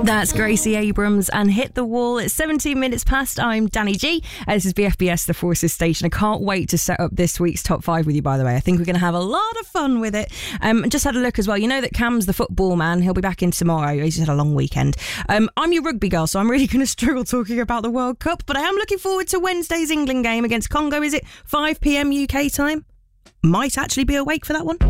That's Gracie Abrams and Hit the Wall. It's 17 minutes past. I'm Danny G. This is BFBS, the Forces Station. I can't wait to set up this week's top 5 with you, by the way. I think we're going to have a lot of fun with it. Just had a look as well. You know that Cam's the football man. He'll be back in tomorrow. He's just had a long weekend. I'm your rugby girl, so I'm really going to struggle talking about the World Cup, but I am looking forward to Wednesday's England game against Congo. Is it 5 p.m. UK time? Might actually be awake for that one.